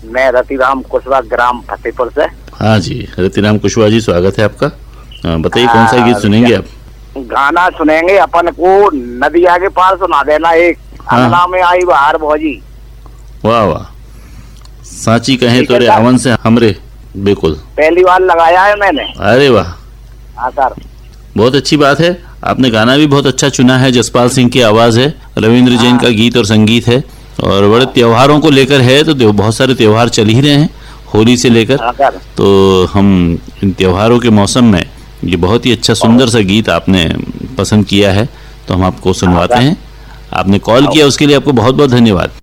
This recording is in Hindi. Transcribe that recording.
मैं रतिराम कुशवाहा, ग्राम फतेहपुर से। हाँ जी, रतिराम कुशवाहा जी, स्वागत है आपका। बताइए कौन सा गीत सुनेंगे आप? गाना सुनेंगे अपन को नदिया के पार सुना देना एक। हाँ। अंगना में आई बहार भौजी। वाह वाह, सांची कहे ठीक तो है रे सर। आवन से हमरे। बिल्कुल। पहली बार लगाया है मैंने। अरे वाह, हाँ सर। बहुत अच्छी बात है। आपने गाना भी बहुत अच्छा चुना है। जसपाल सिंह की आवाज है, रविंद्र जैन का गीत और संगीत है, और बड़े त्योहारों को लेकर है। तो बहुत सारे त्योहार चल ही रहे हैं, होली से लेकर। हाँ सर। तो हम इन त्योहारों के मौसम में ये बहुत ही अच्छा सुंदर सा गीत आपने पसंद किया है, तो हम आपको सुनवाते हैं। आपने कॉल किया उसके लिए आपको बहुत बहुत धन्यवाद।